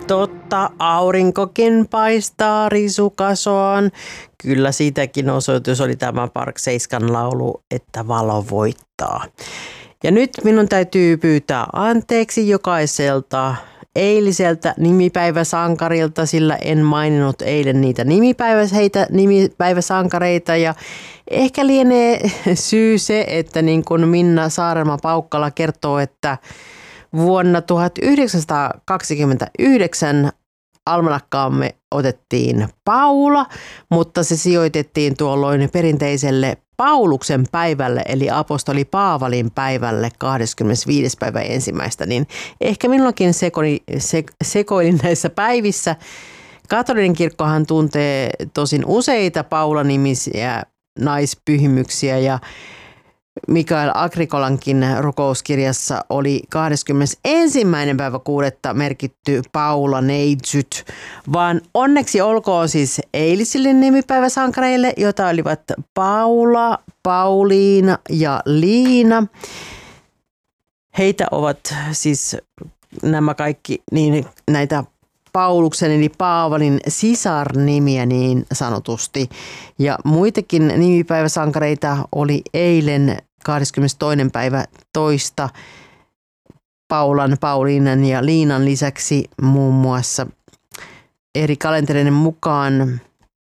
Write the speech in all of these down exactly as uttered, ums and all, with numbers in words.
Totta, aurinkokin paistaa risukasoon. Kyllä siitäkin osoitus oli tämä Park Seiskan laulu, että valo voittaa. Ja nyt minun täytyy pyytää anteeksi jokaiselta eiliseltä nimipäiväsankarilta, sillä en maininnut eilen niitä nimipäivä, heitä nimipäiväsankareita. Ja ehkä lienee syy se, että niin kuin Minna Saarelma-Paukkala kertoo, että vuonna tuhatyhdeksänsataakaksikymmentäyhdeksän almanakkaamme otettiin Paula, mutta se sijoitettiin tuolloin perinteiselle Pauluksen päivälle, eli apostoli Paavalin päivälle kahdeskymmenesviides päivä ensimmäistä, niin ehkä minullakin sekoili, se, sekoilin näissä päivissä. Katolinen kirkkohan tuntee tosin useita Paula-nimisiä naispyhimyksiä ja Mikael Agrikolankin rukouskirjassa oli kahdeskymmenesensimmäinen päivä kuudetta merkitty Paula neitsyt, vaan onneksi olkoon siis eilisille nimipäiväsankareille, joita olivat Paula, Pauliina ja Liina. Heitä ovat siis nämä kaikki niin näitä Pauluksen eli Paavalin sisarnimiä niin sanotusti. Ja muitakin nimipäiväsankareita oli eilen kahdeskymmenestoinen päivä toista Paulan, Pauliinan ja Liinan lisäksi muun muassa eri kalentereiden mukaan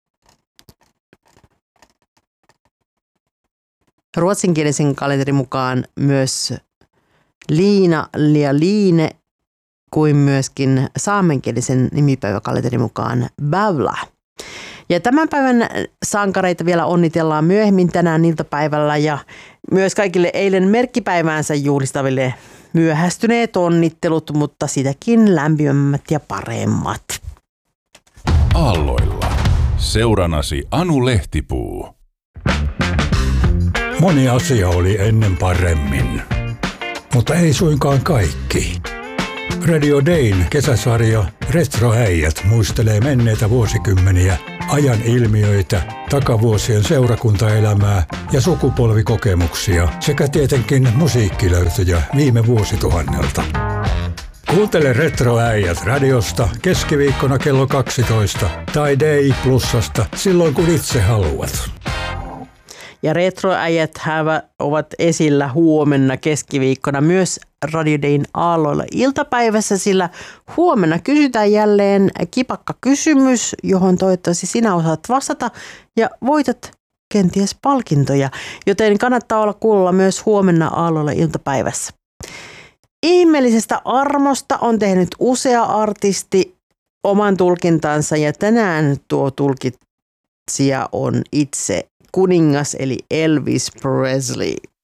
ruotsinkielisen kalenterin mukaan myös Liina ja Liine kuin myöskin saamenkielisen nimipäiväkalenterin mukaan Bävla. Ja tämän päivän sankareita vielä onnitellaan myöhemmin tänään iltapäivällä ja myös kaikille eilen merkkipäiväänsä juhlistaville myöhästyneet onnittelut, mutta sitäkin lämpimämmät ja paremmat. Aalloilla. Seuranasi Anu Lehtipuu. Moni asia oli ennen paremmin, mutta ei suinkaan kaikki. Radio Dayn kesäsarja Retroäijät muistelee menneitä vuosikymmeniä, ajan ilmiöitä, takavuosien seurakuntaelämää ja sukupolvikokemuksia sekä tietenkin musiikkilöytöjä viime vuosituhannelta. Kuuntele Retroäijät radiosta keskiviikkona kello kaksitoista tai Day Plusasta silloin kun itse haluat. Ja retroäijät ovat esillä huomenna keskiviikkona myös Radio Dayn aalloilla iltapäivässä, sillä huomenna kysytään jälleen kipakka kysymys, johon toivottavasti sinä osaat vastata ja voitat kenties palkintoja, joten kannattaa olla kuulolla myös huomenna aalloilla iltapäivässä. Ihmeellisestä armosta on tehnyt usea artisti oman tulkintansa ja tänään tuo tulkitsija on itse kuningas eli Elvis Presley.